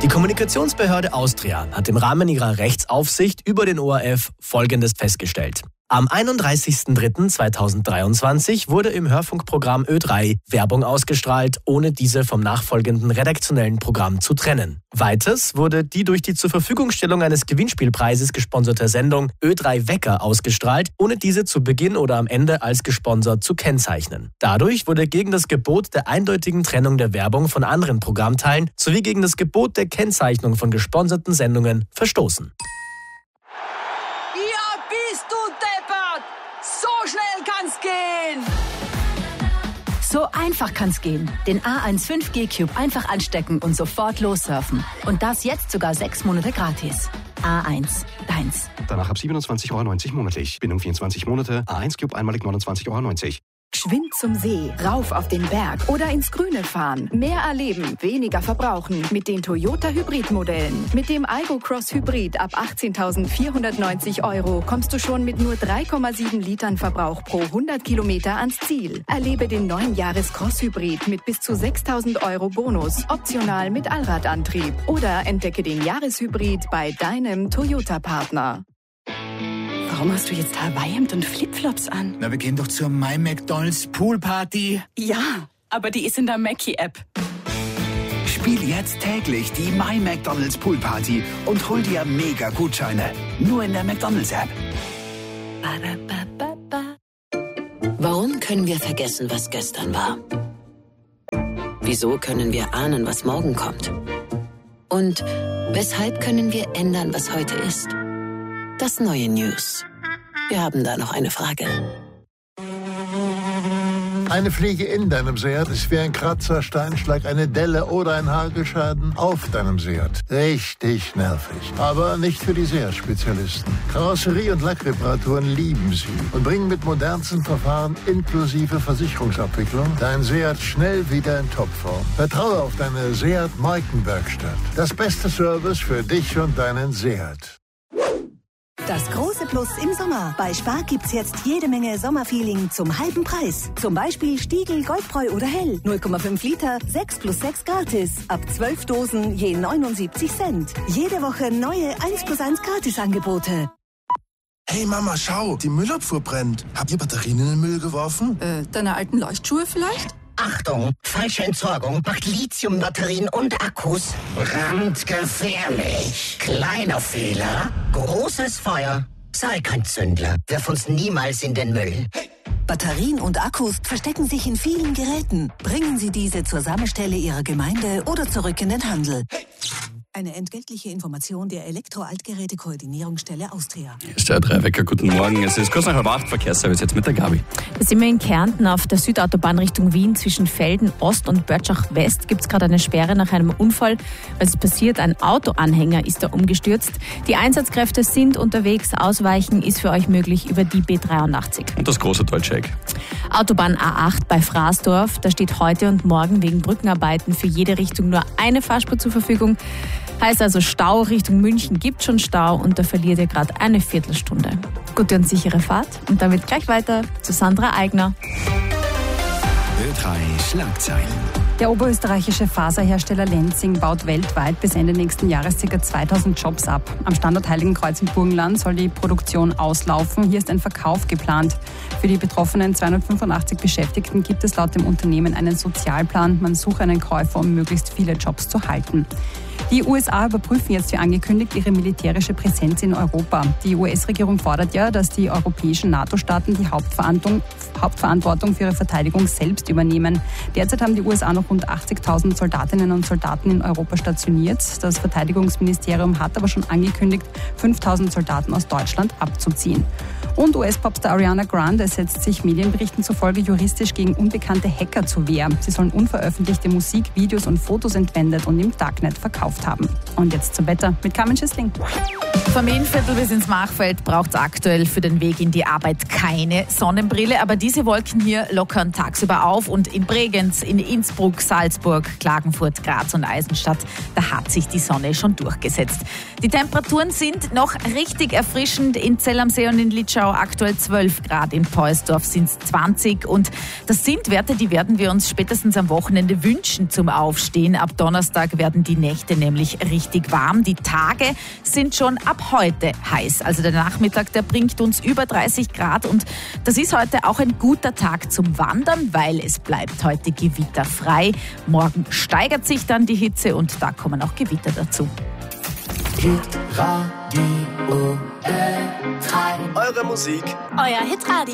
Die Kommunikationsbehörde Austria hat im Rahmen ihrer Rechtsaufsicht über den ORF Folgendes festgestellt. Am 31.03.2023 wurde im Hörfunkprogramm Ö3 Werbung ausgestrahlt, ohne diese vom nachfolgenden redaktionellen Programm zu trennen. Weiters wurde die durch die Zurverfügungstellung eines Gewinnspielpreises gesponserte Sendung Ö3 Wecker ausgestrahlt, ohne diese zu Beginn oder am Ende als gesponsert zu kennzeichnen. Dadurch wurde gegen das Gebot der eindeutigen Trennung der Werbung von anderen Programmteilen sowie gegen das Gebot der Kennzeichnung von gesponserten Sendungen verstoßen. So schnell kann's gehen! So einfach kann's gehen. Den A1 5G Cube einfach anstecken und sofort lossurfen. Und das jetzt sogar 6 Monate gratis. A1, deins. Danach ab 27,90 € monatlich. Bindung 24 Monate. A1 Cube einmalig 29,90 €. Geschwind zum See, rauf auf den Berg oder ins Grüne fahren. Mehr erleben, weniger verbrauchen mit den Toyota Hybrid-Modellen. Mit dem Aygo Cross Hybrid ab 18.490 € kommst du schon mit nur 3,7 Litern Verbrauch pro 100 Kilometer ans Ziel. Erlebe den neuen Jahres Cross Hybrid mit bis zu 6.000 € Bonus, optional mit Allradantrieb. Oder entdecke den Jahreshybrid bei deinem Toyota-Partner. Warum hast du jetzt Hawaii-Hemd und Flipflops an? Na, wir gehen doch zur My McDonald's Poolparty. Ja, aber die ist in der Mackie-App. Spiel jetzt täglich die My McDonald's Poolparty und hol dir mega Gutscheine. Nur in der McDonald's-App. Warum können wir vergessen, was gestern war? Wieso können wir ahnen, was morgen kommt? Und weshalb können wir ändern, was heute ist? Das neue News. Wir haben da noch eine Frage. Eine Fliege in deinem Seat ist wie ein Kratzer, Steinschlag, eine Delle oder ein Hagelschaden auf deinem Seat. Richtig nervig. Aber nicht für die Seat-Spezialisten. Karosserie- und Lackreparaturen lieben sie und bringen mit modernsten Verfahren inklusive Versicherungsabwicklung dein Seat schnell wieder in Topform. Vertraue auf deine Seat-Markenwerkstatt. Das beste Service für dich und deinen Seat. Das große Plus im Sommer. Bei Spar gibt's jetzt jede Menge Sommerfeeling zum halben Preis. Zum Beispiel Stiegel, Goldbräu oder Hell. 0,5 Liter, 6 plus 6 gratis. Ab 12 Dosen je 79 Cent. Jede Woche neue 1 plus 1 Gratisangebote. Hey Mama, schau, die Müllabfuhr brennt. Habt ihr Batterien in den Müll geworfen? Deine alten Leuchtschuhe vielleicht? Achtung, falsche Entsorgung macht Lithiumbatterien und Akkus brandgefährlich. Kleiner Fehler, großes Feuer. Sei kein Zündler, wirf uns niemals in den Müll. Batterien und Akkus verstecken sich in vielen Geräten. Bringen Sie diese zur Sammelstelle Ihrer Gemeinde oder zurück in den Handel. Eine entgeltliche Information der Elektro-Altgeräte-Koordinierungsstelle Austria. Hier ist der 3-Wecker. Guten Morgen. Es ist kurz nach 8 Verkehrsservice jetzt mit der Gabi. Da sind wir in Kärnten auf der Südautobahn Richtung Wien zwischen Velden Ost und Börtschach West. Gibt es gerade eine Sperre nach einem Unfall. Was ist passiert? Ein Autoanhänger ist da umgestürzt. Die Einsatzkräfte sind unterwegs. Ausweichen ist für euch möglich über die B83. Und das große deutsche Eck. Autobahn A8 bei Fraßdorf. Da steht heute und morgen wegen Brückenarbeiten für jede Richtung nur eine Fahrspur zur Verfügung. Heißt also Stau Richtung München gibt schon Stau und da verliert ihr gerade eine Viertelstunde. Gute und sichere Fahrt und damit gleich weiter zu Sandra Eigner. Ö3 Schlagzeilen. Der oberösterreichische Faserhersteller Lenzing baut weltweit bis Ende nächsten Jahres ca. 2000 Jobs ab. Am Standort Heiligenkreuz im Burgenland soll die Produktion auslaufen. Hier ist ein Verkauf geplant. Für die betroffenen 285 Beschäftigten gibt es laut dem Unternehmen einen Sozialplan. Man suche einen Käufer, um möglichst viele Jobs zu halten. Die USA überprüfen jetzt wie angekündigt ihre militärische Präsenz in Europa. Die US-Regierung fordert ja, dass die europäischen NATO-Staaten die Hauptverantwortung für ihre Verteidigung selbst übernehmen. Derzeit haben die USA noch rund 80.000 Soldatinnen und Soldaten in Europa stationiert. Das Verteidigungsministerium hat aber schon angekündigt, 5.000 Soldaten aus Deutschland abzuziehen. Und US-Popstar Ariana Grande setzt sich Medienberichten zufolge juristisch gegen unbekannte Hacker zur Wehr. Sie sollen unveröffentlichte Musik, Videos und Fotos entwendet und im Darknet verkauft haben. Und jetzt zum Wetter mit Carmen Schissling. Vom Innviertel bis ins Machfeld braucht es aktuell für den Weg in die Arbeit keine Sonnenbrille. Aber diese Wolken hier lockern tagsüber auf. Und in Bregenz, in Innsbruck, Salzburg, Klagenfurt, Graz und Eisenstadt, da hat sich die Sonne schon durchgesetzt. Die Temperaturen sind noch richtig erfrischend in Zell am See und in Litschau Stau aktuell 12 Grad, in Poersdorf sind es 20 und das sind Werte, die werden wir uns spätestens am Wochenende wünschen zum Aufstehen. Ab Donnerstag werden die Nächte nämlich richtig warm. Die Tage sind schon ab heute heiß. Also der Nachmittag, der bringt uns über 30 Grad und das ist heute auch ein guter Tag zum Wandern, weil es bleibt heute gewitterfrei. Morgen steigert sich dann die Hitze und da kommen auch Gewitter dazu. Hitradio Eure Musik, Euer Hitradio.